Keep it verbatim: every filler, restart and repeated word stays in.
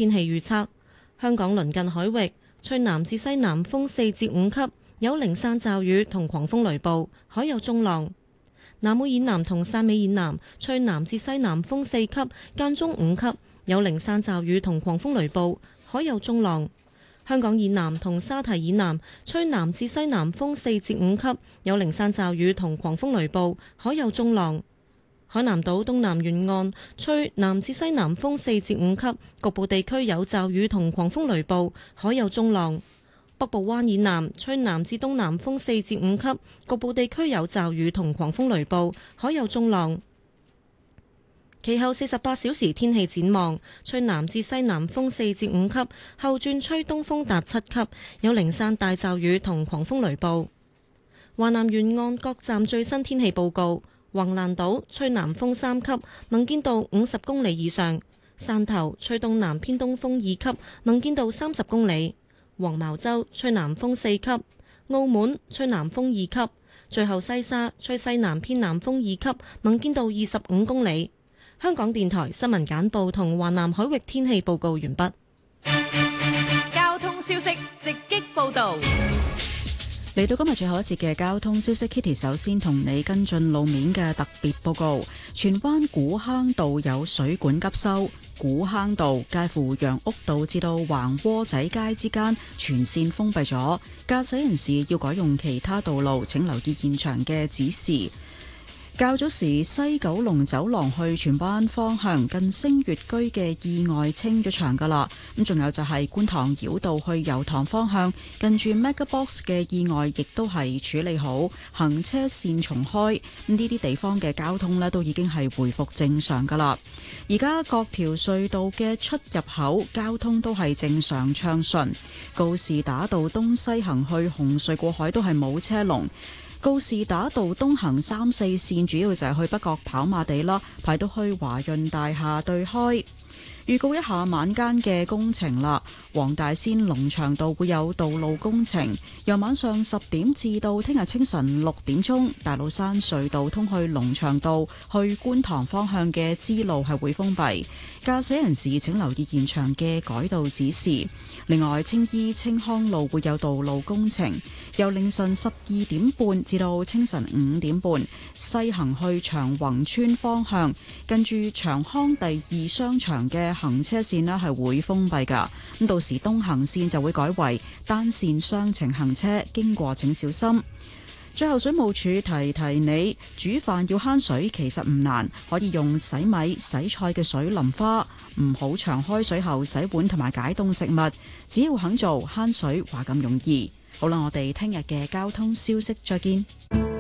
天氣預測，香港鄰近海域吹南至西南風四至五級，有零散驟雨同狂風雷暴，海有中浪。南澳以南同汕尾以南吹南至西南風四級，間中五級，有零散驟雨同狂風雷暴，海有中浪。香港以南同沙堤以南吹南至西南風四至五級，有零散驟雨同狂風雷暴，海有中浪。海南島東南沿岸吹南至西南風四至五級，局部地區有驟雨同狂風雷暴，海有中浪。北部灣以南吹南至東南風四至五級，局部地區有驟雨同狂風雷暴，海有中浪。其後四十八小時天氣展望，吹南至西南風四至五級，後轉吹東風達七級，有零散大驟雨同狂風雷暴。華南沿岸各站最新天氣報告：橫瀾島吹南風三級，能見度五十公里以上；汕頭吹東南偏東風二級，能見度三十公里；黃茅洲吹南風四級；澳門吹南風二級；最後西沙吹西南偏南風二級，能見度二十五公里。香港電台新聞簡報同華南海域天氣報告完畢。 交通消息直擊報道。 嚟到今日最後一節嘅交通消息 ，Kitty 首先同你跟進路面嘅特別報告。荃灣古坑道有水管急修，古坑道介乎楊屋道至到橫窩仔街之間全線封閉咗，駕駛人士要改用其他道路，請留意現場嘅指示。較早時西九龍走廊去荃灣方向近星月居嘅意外清咗場噶啦，咁仲有就係觀塘繞道去油塘方向近住 Megabox 嘅意外亦都係處理好，行車線重開，呢啲地方嘅交通呢都已經係回復正常噶啦。而家各條隧道嘅出入口交通都係正常暢順，告士打道東西行去紅隧過海都係冇車龍。告士打道東行三四線主要就係去北角跑馬地啦，排到去華潤大廈對開。預告一下晚間嘅工程啦，黃大仙龍翔道會有道路工程，由晚上十點至到聽日清晨六點鐘，大老山隧道通去龍翔道去觀塘方向嘅支路係會封閉，駕駛人士請留意現場嘅改道指示。另外，青衣青康路會有道路工程，由凌晨十二點半至到清晨五點半，西行去長宏村方向，跟住長康第二商場嘅行車線呢係會封閉㗎，咁到時東行線就會改為單線雙程行車，經過請小心。最後水務署提提你，煮飯要慳水其實唔難，可以用洗米洗菜嘅水淋花，唔好長開水喉洗碗同埋解凍食物，只要肯做慳水話咁容易。好啦，我哋聽日嘅交通消息再見。